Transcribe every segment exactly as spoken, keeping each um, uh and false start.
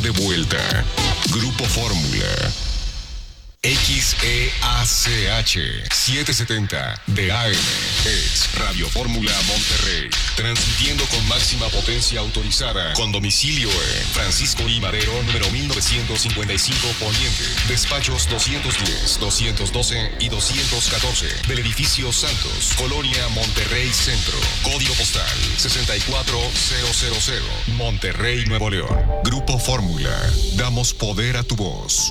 de vuelta. Grupo Fórmula. X E A C H setecientos setenta de A M es Radio Fórmula Monterrey, transmitiendo con máxima potencia autorizada, con domicilio en Francisco I. Madero, número mil novecientos cincuenta y cinco Poniente, despachos doscientos diez, doscientos doce y doscientos catorce, del edificio Santos, Colonia Monterrey Centro, código postal sesenta y cuatro mil, Monterrey, Nuevo León. Grupo Fórmula, damos poder a tu voz.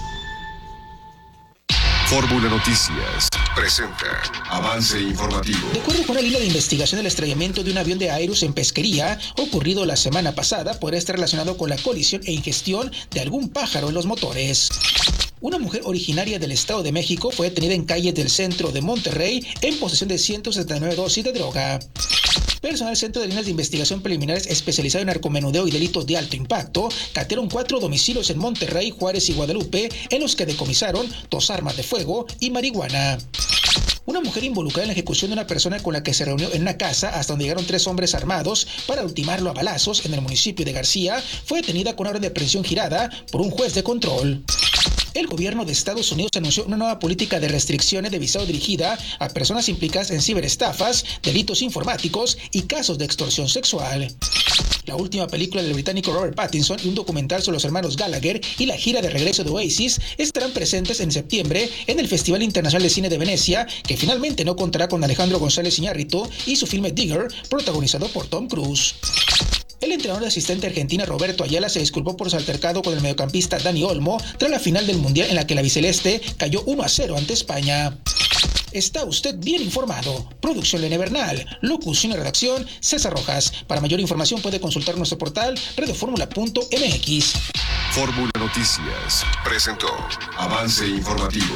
Fórmula Noticias presenta avance informativo. De acuerdo con la línea de investigación, el estrellamiento de un avión de Aerus en Pesquería, ocurrido la semana pasada, podría estar relacionado con la colisión e ingestión de algún pájaro en los motores. Una mujer originaria del Estado de México fue detenida en calles del centro de Monterrey en posesión de ciento setenta y nueve dosis de droga. Personal del Centro de Líneas de Investigación Preliminares especializado en narcomenudeo y delitos de alto impacto catearon cuatro domicilios en Monterrey, Juárez y Guadalupe, en los que decomisaron dos armas de fuego y marihuana. Una mujer involucrada en la ejecución de una persona con la que se reunió en una casa hasta donde llegaron tres hombres armados para ultimarlo a balazos en el municipio de García fue detenida con orden de aprehensión girada por un juez de control. El gobierno de Estados Unidos anunció una nueva política de restricciones de visado dirigida a personas implicadas en ciberestafas, delitos informáticos y casos de extorsión sexual. La última película del británico Robert Pattinson y un documental sobre los hermanos Gallagher y la gira de regreso de Oasis estarán presentes en septiembre en el Festival Internacional de Cine de Venecia, que finalmente no contará con Alejandro González Iñárritu y su filme Digger, protagonizado por Tom Cruise. El entrenador de asistente argentina Roberto Ayala se disculpó por su altercado con el mediocampista Dani Olmo tras la final del Mundial en la que la biceleste cayó uno a cero ante España. Está usted bien informado. Producción Lene Bernal. Locución y redacción César Rojas. Para mayor información puede consultar nuestro portal radioformula punto m x. Fórmula Noticias presentó avance informativo.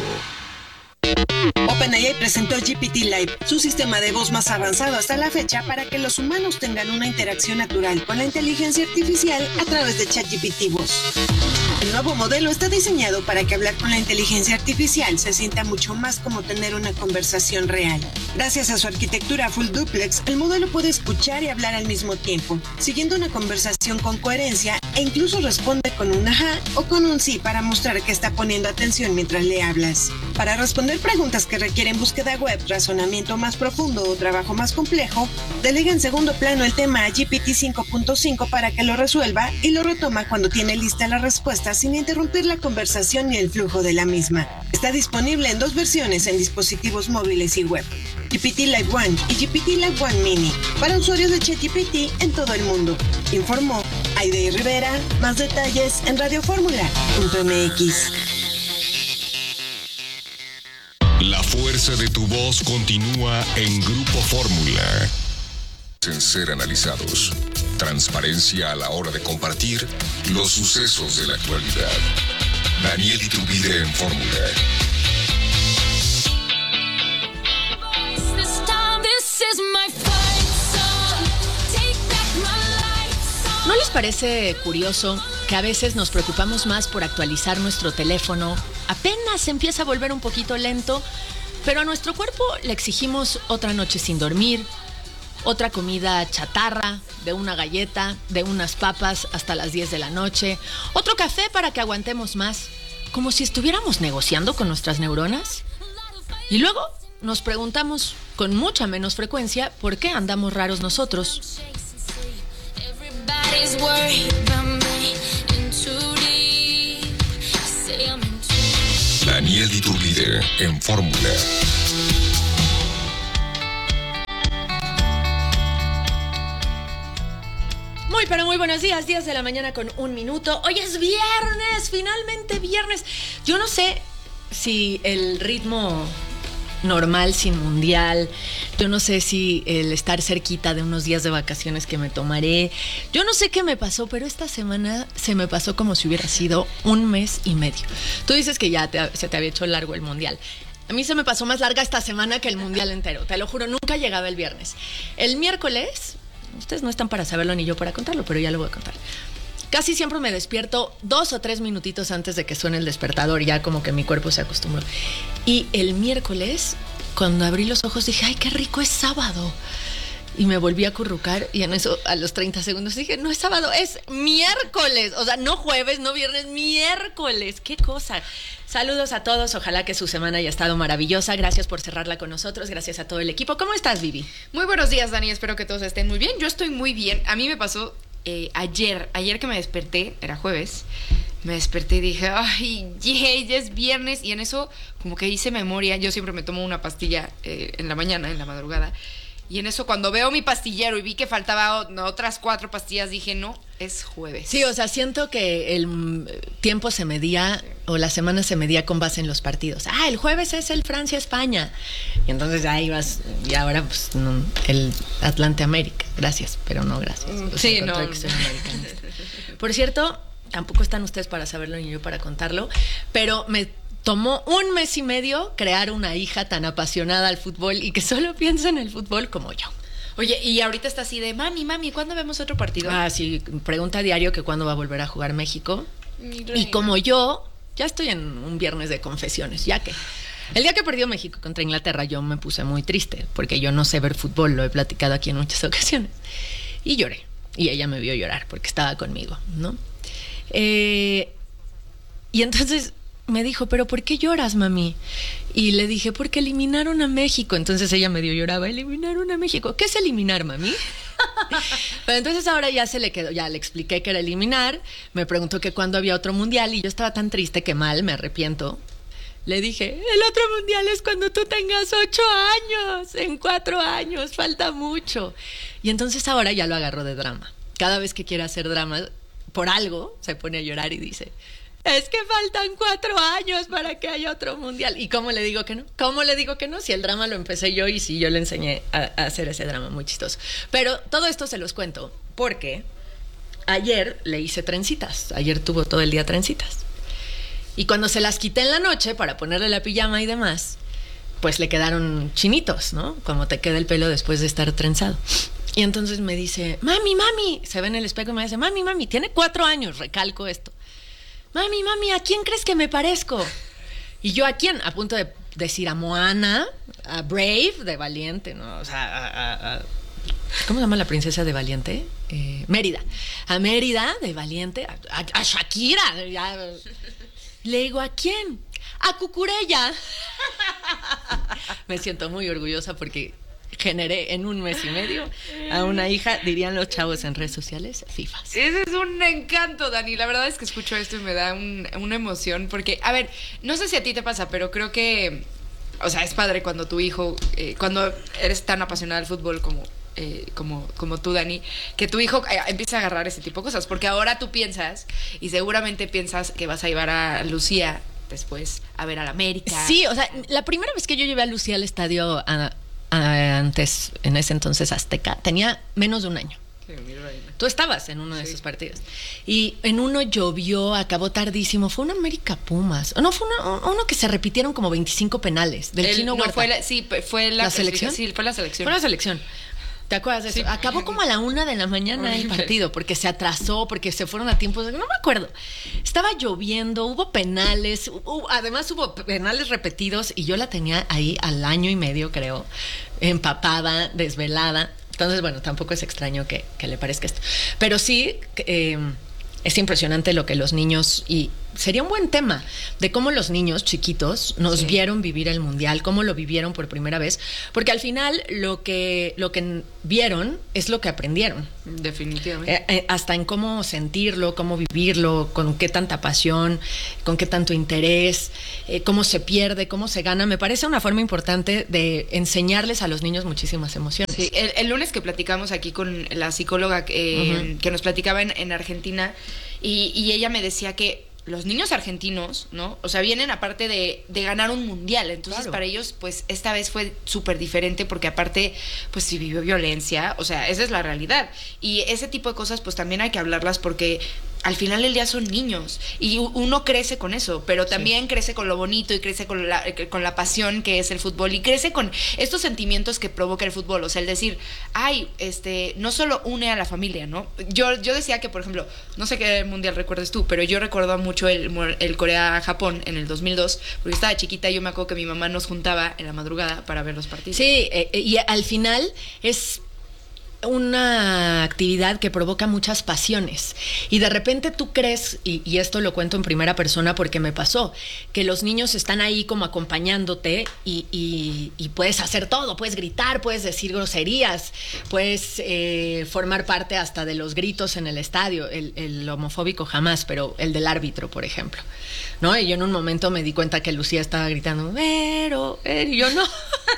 OpenAI presentó G P T Live, su sistema de voz más avanzado hasta la fecha para que los humanos tengan una interacción natural con la inteligencia artificial a través de ChatGPT Voz. El nuevo modelo está diseñado para que hablar con la inteligencia artificial se sienta mucho más como tener una conversación real. Gracias a su arquitectura full duplex, el modelo puede escuchar y hablar al mismo tiempo, siguiendo una conversación con coherencia e incluso responde con un ajá o con un sí para mostrar que está poniendo atención mientras le hablas. Para responder preguntas que requieren búsqueda web, razonamiento más profundo o trabajo más complejo, delega en segundo plano el tema a G P T cinco punto cinco para que lo resuelva y lo retoma cuando tiene lista la respuesta sin interrumpir la conversación ni el flujo de la misma. Está disponible en dos versiones en dispositivos móviles y web, G P T Live One y G P T Live One Mini, para usuarios de ChatGPT en todo el mundo. Informó Aide Rivera. Más detalles en radioformula punto m x. La fuerza de tu voz continúa en Grupo Fórmula. En ser analizados. Transparencia a la hora de compartir los sucesos de la actualidad. Daniel Iturbide en Fórmula. ¿No les parece curioso que a veces nos preocupamos más por actualizar nuestro teléfono? Apenas se empieza a volver un poquito lento, pero a nuestro cuerpo le exigimos otra noche sin dormir, otra comida chatarra, de una galleta, de unas papas hasta las diez de la noche, otro café para que aguantemos más, como si estuviéramos negociando con nuestras neuronas. Y luego nos preguntamos con mucha menos frecuencia por qué andamos raros nosotros. Daniel Iturbide en Fórmula. Muy, pero muy buenos días, diez de la mañana con un minuto. Hoy es viernes, finalmente viernes. Yo no sé si el ritmo normal sin mundial, yo no sé si el estar cerquita de unos días de vacaciones que me tomaré, yo no sé qué me pasó, pero esta semana se me pasó como si hubiera sido un mes y medio. Tú dices que ya te, se te había hecho largo el mundial. A mí se me pasó más larga esta semana que el mundial entero, te lo juro, nunca llegaba el viernes. El miércoles, ustedes no están para saberlo ni yo para contarlo, pero ya lo voy a contar. Casi siempre me despierto dos o tres minutitos antes de que suene el despertador, ya como que mi cuerpo se acostumbró. Y el miércoles, cuando abrí los ojos, dije, ¡ay, qué rico es sábado! Y me volví a acurrucar y en eso a los treinta segundos dije, no es sábado, es miércoles. O sea, no jueves, no viernes, miércoles. ¡Qué cosa! Saludos a todos, ojalá que su semana haya estado maravillosa. Gracias por cerrarla con nosotros, gracias a todo el equipo. ¿Cómo estás, Vivi? Muy buenos días, Dani, espero que todos estén muy bien. Yo estoy muy bien. A mí me pasó eh, ayer, ayer que me desperté, era jueves, me desperté y dije, ay, yeah, ya es viernes. Y en eso como que hice memoria. Yo siempre me tomo una pastilla eh, en la mañana, en la madrugada. Y en eso, cuando veo mi pastillero y vi que faltaba otras cuatro pastillas, dije, no, es jueves. Sí, o sea, siento que el tiempo se medía, o la semana se medía con base en los partidos. Ah, el jueves es el Francia-España. Y entonces ya ibas, y ahora pues no, el Atlante-América. Gracias, pero no gracias. O sí, sea, no. Que soy americanista. Por cierto, tampoco están ustedes para saberlo ni yo para contarlo, pero me tomó un mes y medio crear una hija tan apasionada al fútbol y que solo piensa en el fútbol como yo. Oye, y ahorita está así de, mami, mami, ¿cuándo vemos otro partido? Ah, sí, pregunta a diario que cuándo va a volver a jugar México. Y como yo, ya estoy en un viernes de confesiones, ya que el día que perdió México contra Inglaterra yo me puse muy triste, porque yo no sé ver fútbol, lo he platicado aquí en muchas ocasiones. Y lloré, y ella me vio llorar porque estaba conmigo, ¿no? Eh, y entonces me dijo, ¿pero por qué lloras, mami? Y le dije, porque eliminaron a México. Entonces ella medio lloraba, eliminaron a México. ¿Qué es eliminar, mami? Pero entonces ahora ya se le quedó, ya le expliqué que era eliminar. Me preguntó que cuándo había otro mundial y yo estaba tan triste que mal, me arrepiento. Le dije, el otro mundial es cuando tú tengas ocho años, en cuatro años, falta mucho. Y entonces ahora ya lo agarró de drama. Cada vez que quiere hacer drama, por algo, se pone a llorar y dice, es que faltan cuatro años para que haya otro mundial. ¿Y cómo le digo que no? ¿Cómo le digo que no? Si el drama lo empecé yo y si yo le enseñé a, a hacer ese drama muy chistoso. Pero todo esto se los cuento porque ayer le hice trencitas. Ayer tuvo todo el día trencitas. Y cuando se las quité en la noche para ponerle la pijama y demás, pues le quedaron chinitos, ¿no? Como te queda el pelo después de estar trenzado. Y entonces me dice, mami, mami. Se ve en el espejo y me dice, mami, mami, tiene cuatro años, recalco esto. Mami, mami, ¿a quién crees que me parezco? Y yo, ¿a quién? A punto de decir a Moana, a Brave, de Valiente, ¿no? O sea, a, a, a, ¿cómo se llama la princesa de Valiente? Eh, Mérida. A Mérida, de Valiente, a, a, a Shakira. Ya. Le digo, ¿a quién? A Cucurella. Me siento muy orgullosa porque generé en un mes y medio a una hija, dirían los chavos en redes sociales, fifas. Ese es un encanto, Dani. La verdad es que escucho esto y me da un, una emoción porque, a ver, no sé si a ti te pasa, pero creo que, o sea, es padre cuando tu hijo, eh, cuando eres tan apasionada del fútbol como, eh, como, como tú, Dani, que tu hijo eh, empieza a agarrar ese tipo de cosas, porque ahora tú piensas, y seguramente piensas que vas a llevar a Lucía después a ver al América. Sí, o sea, la primera vez que yo llevé a Lucía al estadio a antes, en ese entonces Azteca, tenía menos de un año. Sí, tú estabas en uno de sí. esos partidos y en uno llovió, acabó tardísimo, fue un América Pumas, no, fue uno, uno que se repitieron como veinticinco penales del El, Chino no, Huerta. fue la, sí, fue la, ¿La selección? Sí, fue la selección. Fue la selección. ¿Te acuerdas de eso? Sí. Acabó como a la una de la mañana horrible. El partido, porque se atrasó, porque se fueron a tiempos, no me acuerdo. Estaba lloviendo, hubo penales, hubo, además hubo penales repetidos y yo la tenía ahí al año y medio, creo, empapada, desvelada. Entonces, bueno, tampoco es extraño que, que le parezca esto. Pero sí, eh, es impresionante lo que los niños, y sería un buen tema de cómo los niños chiquitos nos sí. vieron vivir el mundial, cómo lo vivieron por primera vez, porque al final lo que lo que vieron es lo que aprendieron. Definitivamente. Eh, eh, hasta en cómo sentirlo, cómo vivirlo, con qué tanta pasión, con qué tanto interés, eh, cómo se pierde, cómo se gana. Me parece una forma importante de enseñarles a los niños muchísimas emociones. Sí, el, el lunes que platicamos aquí con la psicóloga eh, uh-huh. que nos platicaba en, en Argentina, y, y ella me decía que los niños argentinos, ¿no? O sea, vienen aparte de, de ganar un mundial. Entonces, claro. para ellos, pues, esta vez fue súper diferente porque aparte, pues, sí vivió violencia. O sea, esa es la realidad. Y ese tipo de cosas, pues, también hay que hablarlas porque al final del día son niños. Y uno crece con eso, pero también sí. crece con lo bonito y crece con la, con la pasión que es el fútbol. Y crece con estos sentimientos que provoca el fútbol. O sea, el decir, ay, este, no solo une a la familia, ¿no? Yo, yo decía que, por ejemplo, no sé qué mundial recuerdes tú, pero yo recuerdo mucho el, el Corea-Japón en el dos mil dos, porque estaba chiquita y yo me acuerdo que mi mamá nos juntaba en la madrugada para ver los partidos. Sí, eh, y al final es una actividad que provoca muchas pasiones y de repente tú crees, y, y esto lo cuento en primera persona porque me pasó, que los niños están ahí como acompañándote y, y, y puedes hacer todo, puedes gritar, puedes decir groserías, puedes eh, formar parte hasta de los gritos en el estadio, el, el homofóbico jamás, pero el del árbitro, por ejemplo, ¿no? Y yo en un momento me di cuenta que Lucía estaba gritando, pero, eh, y yo no, no,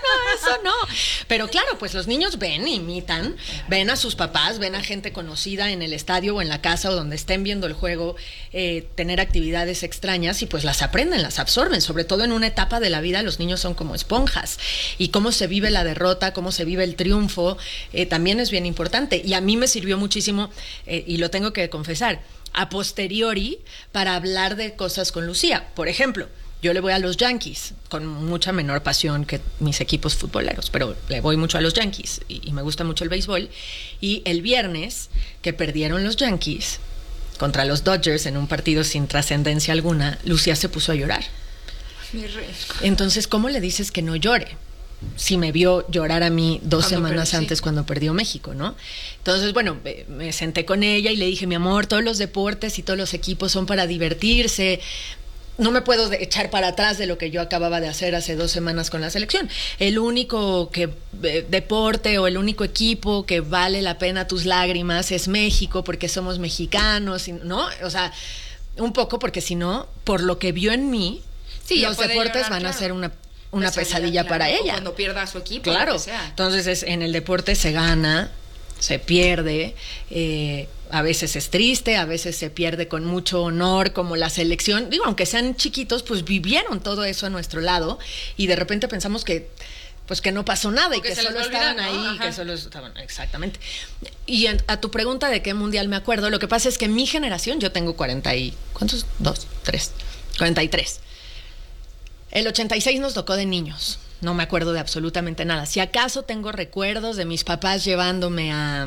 eso no, pero claro, pues los niños ven, imitan, ven a sus papás, ven a gente conocida en el estadio o en la casa o donde estén viendo el juego, eh, tener actividades extrañas y pues las aprenden, las absorben, sobre todo en una etapa de la vida los niños son como esponjas y cómo se vive la derrota, cómo se vive el triunfo, eh, también es bien importante y a mí me sirvió muchísimo eh, y lo tengo que confesar, a posteriori para hablar de cosas con Lucía, por ejemplo. Yo le voy a los Yankees con mucha menor pasión que mis equipos futboleros, pero le voy mucho a los Yankees y, y me gusta mucho el béisbol. Y el viernes que perdieron los Yankees contra los Dodgers en un partido sin trascendencia alguna, Lucía se puso a llorar. Mi rey. Entonces, ¿cómo le dices que no llore? Si me vio llorar a mí dos cuando semanas perdí, antes sí. cuando perdió México, ¿no? Entonces, bueno, me senté con ella y le dije, mi amor, todos los deportes y todos los equipos son para divertirse. No me puedo echar para atrás de lo que yo acababa de hacer hace dos semanas con la selección. El único que eh, deporte o el único equipo que vale la pena tus lágrimas es México porque somos mexicanos, ¿no? O sea, un poco porque si no, por lo que vio en mí, sí, los deportes llorar, van claro. a ser una una pesadilla claro, para ella. O cuando pierda a su equipo. Claro. Lo que sea. Entonces es, en el deporte se gana, se pierde, eh, a veces es triste, a veces se pierde con mucho honor, como la selección, digo, aunque sean chiquitos, pues vivieron todo eso a nuestro lado y de repente pensamos que pues que no pasó nada y que, que solo estaban ahí, ¿no? que solo estaban, exactamente. Y a, a tu pregunta de qué mundial me acuerdo, lo que pasa es que mi generación, yo tengo cuarenta y, ¿cuántos? Dos, tres, cuarenta y tres. El ochenta y seis nos tocó de niños. No me acuerdo de absolutamente nada. Si acaso tengo recuerdos de mis papás llevándome a,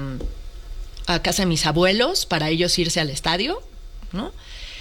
a casa de mis abuelos para ellos irse al estadio, ¿no?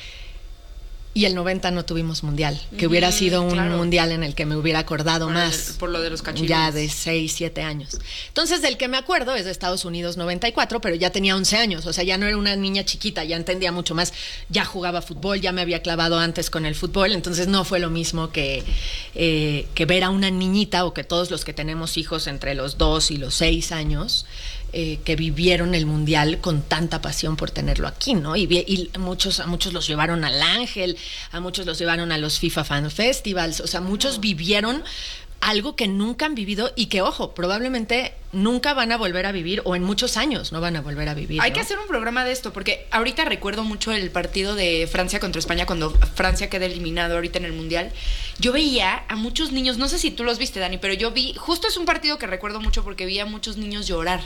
Y el noventa no tuvimos mundial, que mm, hubiera sido un claro. mundial en el que me hubiera acordado por más. El, por lo de los cachillos. Ya de seis, siete años. Entonces, del que me acuerdo es de Estados Unidos noventa y cuatro, pero ya tenía once años, o sea, ya no era una niña chiquita, ya entendía mucho más, ya jugaba fútbol, ya me había clavado antes con el fútbol, entonces no fue lo mismo que, eh, que ver a una niñita o que todos los que tenemos hijos entre los dos y los seis años, Eh, que vivieron el mundial con tanta pasión por tenerlo aquí, ¿no? Y, y muchos, a muchos los llevaron al Ángel, a muchos los llevaron a los FIFA Fan Festivals, o sea, muchos oh. vivieron algo que nunca han vivido y que, ojo, probablemente nunca van a volver a vivir o en muchos años no van a volver a vivir. Hay ¿no? que hacer un programa de esto porque ahorita recuerdo mucho el partido de Francia contra España cuando Francia queda eliminado ahorita en el Mundial. Yo veía a muchos niños, no sé si tú los viste, Dani, pero yo vi, justo es un partido que recuerdo mucho porque vi a muchos niños llorar.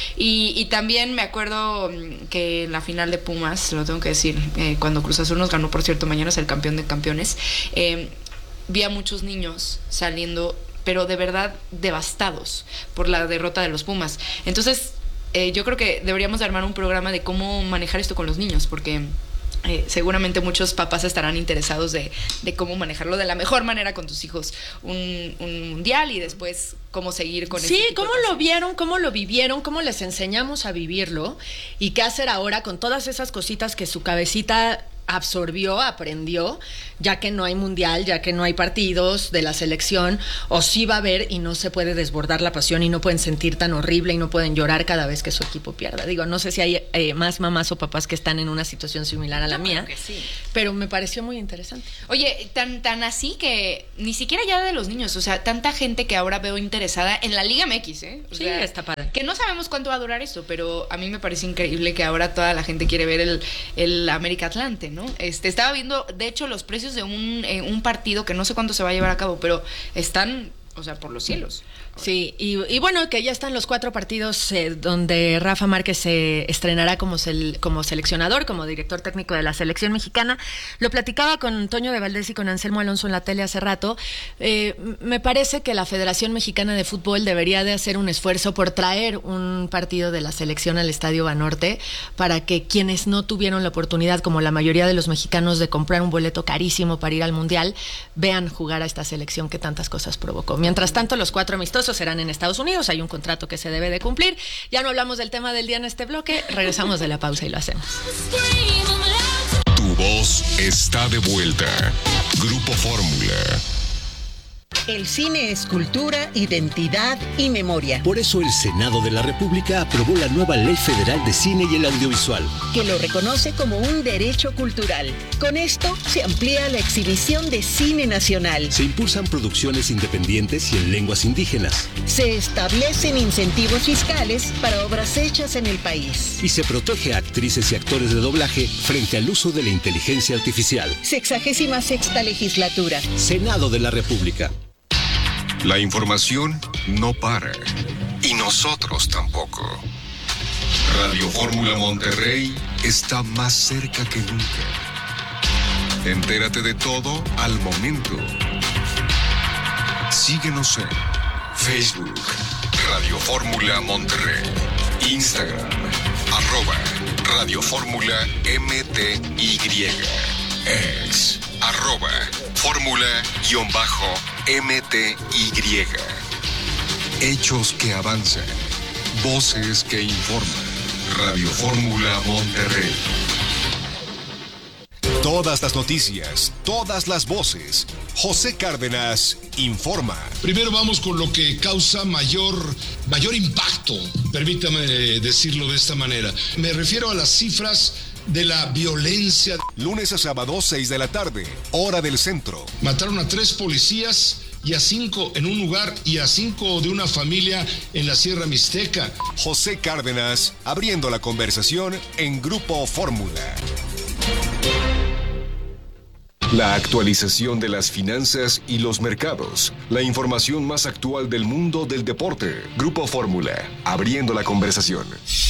Y, y también me acuerdo que en la final de Pumas, lo tengo que decir, eh, cuando Cruz Azul nos ganó, por cierto, mañana es el campeón de campeones, eh, vi a muchos niños saliendo, pero de verdad devastados por la derrota de los Pumas. Entonces, eh, yo creo que deberíamos de armar un programa de cómo manejar esto con los niños, porque eh, seguramente muchos papás estarán interesados de, de cómo manejarlo de la mejor manera con tus hijos. Un, un mundial y después cómo seguir con sí, este tipo cómo de lo vieron, cómo lo vivieron, cómo les enseñamos a vivirlo y qué hacer ahora con todas esas cositas que su cabecita absorbió, aprendió, ya que no hay mundial, ya que no hay partidos de la selección, o sí va a haber y no se puede desbordar la pasión y no pueden sentir tan horrible y no pueden llorar cada vez que su equipo pierda. Digo, no sé si hay eh, más mamás o papás que están en una situación similar a la Yo mía, creo que sí. Pero me pareció muy interesante. Oye, tan, tan así que ni siquiera ya de los niños, o sea, tanta gente que ahora veo interesada en la Liga M X, ¿eh? O sí, sea, está padre. Que no sabemos cuánto va a durar esto, pero a mí me parece increíble que ahora toda la gente quiere ver el, el América Atlante, ¿no? Este, estaba viendo, de hecho, los precios de un, eh, un partido que no sé cuándo se va a llevar a cabo, pero están, o sea, por los cielos. Sí, y, y bueno, que ya están los cuatro partidos eh, donde Rafa Márquez se estrenará como, sel, como seleccionador, como director técnico de la selección mexicana. Lo platicaba con Toño de Valdés y con Anselmo Alonso en la tele hace rato. Eh, me parece que la Federación Mexicana de Fútbol debería de hacer un esfuerzo por traer un partido de la selección al Estadio Banorte para que quienes no tuvieron la oportunidad, como la mayoría de los mexicanos, de comprar un boleto carísimo para ir al Mundial, vean jugar a esta selección que tantas cosas provocó. Mientras tanto, los cuatro amistosos serán en Estados Unidos. Hay un contrato que se debe de cumplir. Ya no hablamos del tema del día en este bloque. Regresamos de la pausa y lo hacemos. Tu voz está de vuelta. Grupo Fórmula. El cine es cultura, identidad y memoria. Por eso el Senado de la República aprobó la nueva Ley Federal de Cine y el Audiovisual, que lo reconoce como un derecho cultural. Con esto se amplía la exhibición de cine nacional. Se impulsan producciones independientes y en lenguas indígenas. Se establecen incentivos fiscales para obras hechas en el país. Y se protege a actrices y actores de doblaje frente al uso de la inteligencia artificial. Sexagésima sexta legislatura. Senado de la República. La información no para. Y nosotros tampoco. Radio Fórmula Monterrey está más cerca que nunca. Entérate de todo al momento. Síguenos en Facebook, Radio Fórmula Monterrey. Instagram, arroba Radio Fórmula M T Y. Ex, arroba Fórmula-M T Y. Hechos que avanzan. Voces que informan. Radio Fórmula Monterrey. Todas las noticias, todas las voces. José Cárdenas informa. Primero vamos con lo que causa mayor, mayor impacto, permítame decirlo de esta manera. Me refiero a las cifras de la violencia. Lunes a sábado, seis de la tarde, hora del centro. Mataron a tres policías y a cinco en un lugar y a cinco de una familia en la Sierra Mixteca. José Cárdenas abriendo la conversación en Grupo Fórmula. La actualización de las finanzas y los mercados. La información más actual del mundo del deporte. Grupo Fórmula, abriendo la conversación.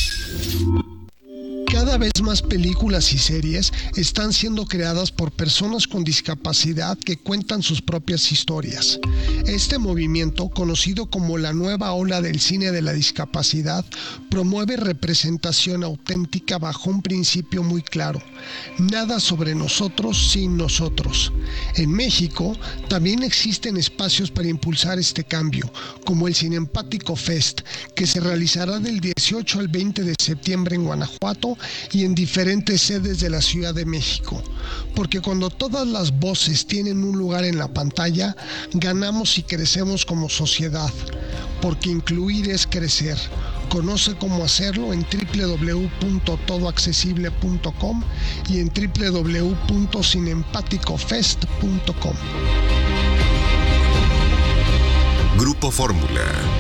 Cada vez más películas y series están siendo creadas por personas con discapacidad que cuentan sus propias historias. Este movimiento, conocido como la nueva ola del cine de la discapacidad, promueve representación auténtica bajo un principio muy claro: nada sobre nosotros sin nosotros. En México también existen espacios para impulsar este cambio, como el Cinempático Fest, que se realizará del dieciocho al veinte de septiembre en Guanajuato y en diferentes sedes de la Ciudad de México. Porque cuando todas las voces tienen un lugar en la pantalla, ganamos y crecemos como sociedad. Porque incluir es crecer. Conoce cómo hacerlo en doble u doble u doble u punto todo accesible punto com y en doble u doble u doble u punto cinempático fest punto com. Grupo Fórmula.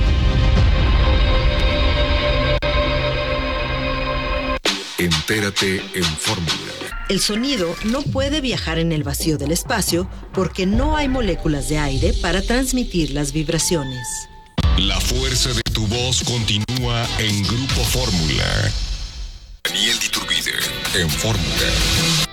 Entérate en Fórmula. El sonido no puede viajar en el vacío del espacio porque no hay moléculas de aire para transmitir las vibraciones. La fuerza de tu voz continúa en Grupo Fórmula. Daniel Diturbide en Fórmula.